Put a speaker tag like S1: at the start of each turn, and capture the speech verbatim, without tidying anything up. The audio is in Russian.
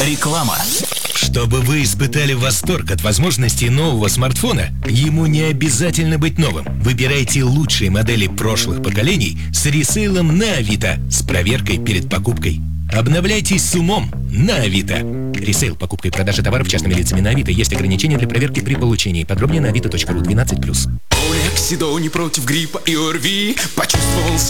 S1: Реклама.
S2: Чтобы вы испытали восторг от возможностей нового смартфона, ему не обязательно быть новым. Выбирайте лучшие модели прошлых поколений с ресейлом на Авито с проверкой перед покупкой. Обновляйтесь с умом на Авито. Ресейл, покупка и продажа товаров частными лицами на Авито. Есть ограничения для проверки при получении. Подробнее на авито точка ру. двенадцать плюс.
S3: Олексидони против гриппа и ОРВИ почувствовал